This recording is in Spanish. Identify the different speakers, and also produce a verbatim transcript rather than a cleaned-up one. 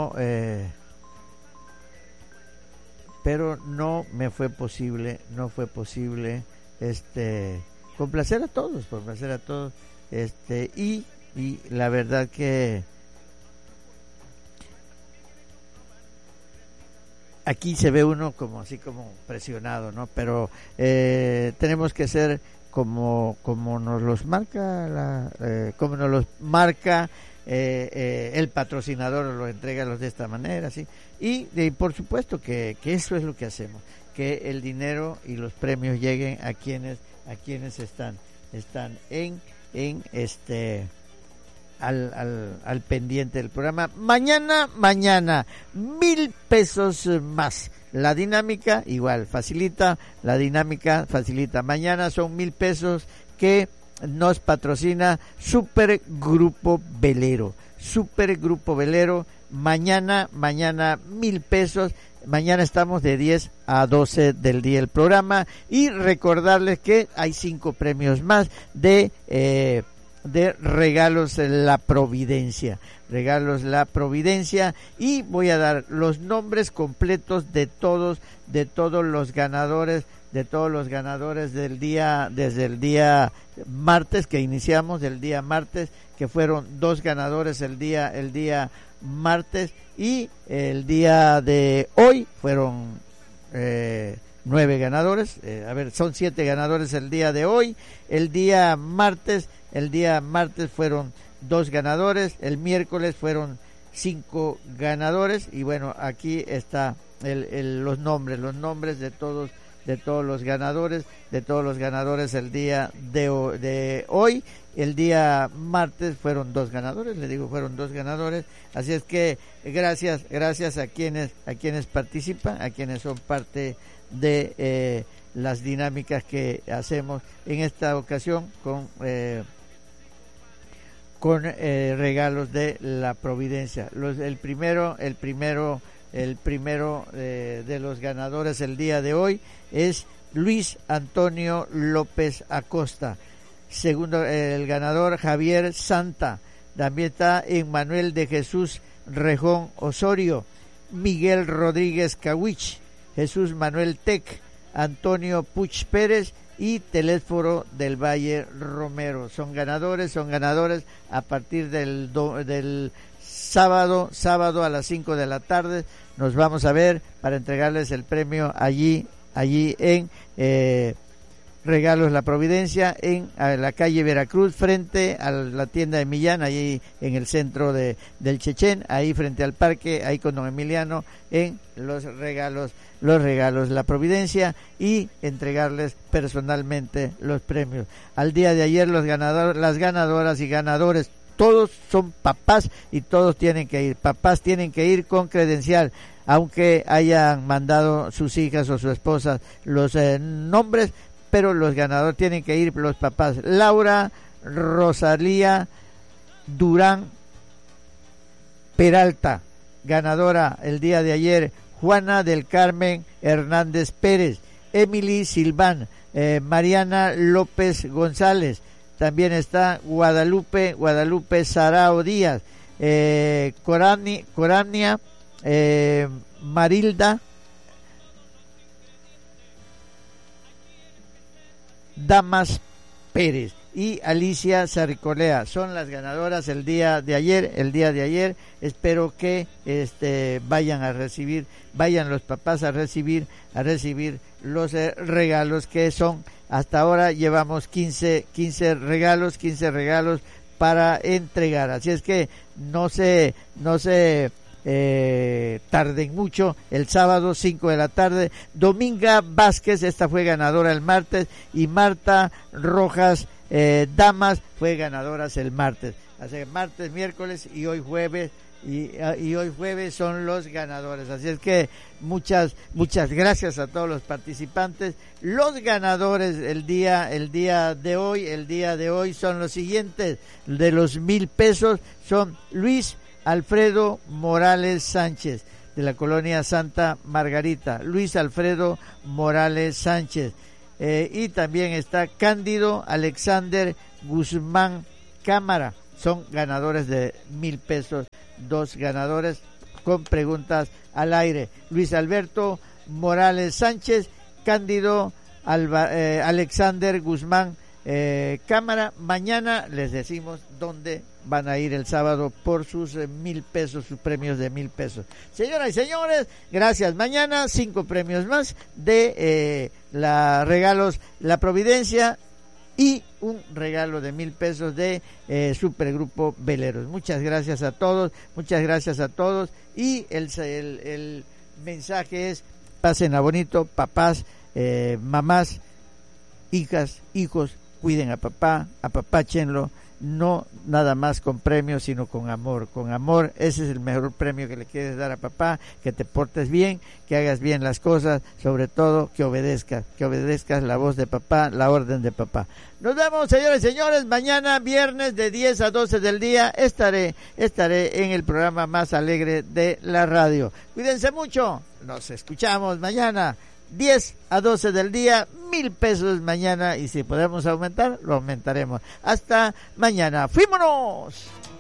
Speaker 1: pero eh, pero no me fue posible, no fue posible este complacer a todos, complacer a todos, este y y la verdad que aquí se ve uno como así como presionado, ¿no? Pero eh, tenemos que ser como como nos los marca la eh, como nos los marca eh, eh, el patrocinador, lo entrega los de esta manera, ¿sí? Y, y por supuesto que, que eso es lo que hacemos, que el dinero y los premios lleguen a quienes a quienes están están en en este Al, al, al pendiente del programa. Mañana, mañana, mil pesos más. La dinámica, igual, facilita, la dinámica facilita. Mañana son mil pesos que nos patrocina Super Grupo Velero. Super Grupo Velero, mañana, mañana, mil pesos. Mañana estamos de diez a doce del día el programa. Y recordarles que hay cinco premios más de... Eh, de Regalos La Providencia, Regalos La Providencia, y voy a dar los nombres completos de todos, de todos los ganadores, de todos los ganadores del día, desde el día martes que iniciamos, del día martes, que fueron dos ganadores el día, el día martes, y el día de hoy fueron eh, nueve ganadores, eh, a ver, son siete ganadores el día de hoy, el día martes, el día martes fueron dos ganadores, el miércoles fueron cinco ganadores, y bueno, aquí está el, el, los nombres, los nombres de todos, de todos los ganadores, de todos los ganadores el día de, de hoy. El día martes fueron dos ganadores, le digo, fueron dos ganadores, así es que gracias, gracias a quienes, a quienes participan, a quienes son parte de eh, las dinámicas que hacemos en esta ocasión con eh, con eh, regalos de la Providencia. Los, el primero, el primero, el primero eh, de los ganadores el día de hoy es Luis Antonio López Acosta. Segundo, el ganador Javier Santa. También está Emmanuel de Jesús Rejón Osorio, Miguel Rodríguez Cahuich, Jesús Manuel Tec, Antonio Puch Pérez y Telésforo del Valle Romero. Son ganadores, son ganadores a partir del, do, del sábado, sábado a las cinco de la tarde. Nos vamos a ver para entregarles el premio allí, allí en eh, Regalos La Providencia, en la calle Veracruz, frente a la tienda de Millán, allí en el centro de del Chechén, ahí frente al parque, ahí con don Emiliano, en los regalos, los regalos La Providencia, y entregarles personalmente los premios. Al día de ayer los ganadores, las ganadoras y ganadores, todos son papás y todos tienen que ir, papás tienen que ir con credencial, aunque hayan mandado sus hijas o su esposa los eh, nombres, pero los ganadores tienen que ir los papás. Laura Rosalía Durán Peralta, ganadora el día de ayer. Juana del Carmen Hernández Pérez, Emily Silván, eh, Mariana López González, también está Guadalupe, Guadalupe Sarao Díaz, eh, Corani, Corania, eh, Marilda Damas Pérez y Alicia Sarcolea. Son las ganadoras el día de ayer, el día de ayer. Espero que este vayan a recibir, vayan los papás a recibir, a recibir los eh, regalos que son. Hasta ahora llevamos quince, quince regalos, quince regalos para entregar. Así es que no se, no se Eh, tarden mucho. El sábado cinco de la tarde, Dominga Vázquez, esta fue ganadora el martes, y Marta Rojas eh, Damas fue ganadoras el martes. Así que martes, miércoles y hoy jueves y, y hoy jueves son los ganadores. Así es que muchas muchas gracias a todos los participantes. Los ganadores el día el día de hoy, el día de hoy son los siguientes. De los mil pesos son Luis Alfredo Morales Sánchez, de la colonia Santa Margarita, Luis Alfredo Morales Sánchez, eh, y también está Cándido Alexander Guzmán Cámara, son ganadores de mil pesos, dos ganadores con preguntas al aire. Luis Alberto Morales Sánchez, Cándido Alba, eh, Alexander Guzmán eh, Cámara. Mañana les decimos dónde van a ir el sábado por sus eh, mil pesos, sus premios de mil pesos. Señoras y señores, gracias. Mañana cinco premios más de eh, la regalos La Providencia y un regalo de mil pesos de eh, Supergrupo Veleros. Muchas gracias a todos, muchas gracias a todos. Y el, el, el mensaje es: pasen a bonito, papás, eh, mamás, hijas, hijos, cuiden a papá, apapáchenlo, no nada más con premios, sino con amor. Con amor, ese es el mejor premio que le quieres dar a papá, que te portes bien, que hagas bien las cosas, sobre todo que obedezcas, que obedezcas la voz de papá, la orden de papá. Nos vemos, señores y señores, mañana viernes de diez a doce del día estaré, estaré en el programa más alegre de la radio. Cuídense mucho, nos escuchamos mañana. diez a doce del día, mil pesos mañana, y si podemos aumentar, lo aumentaremos. Hasta mañana. ¡Fuímonos!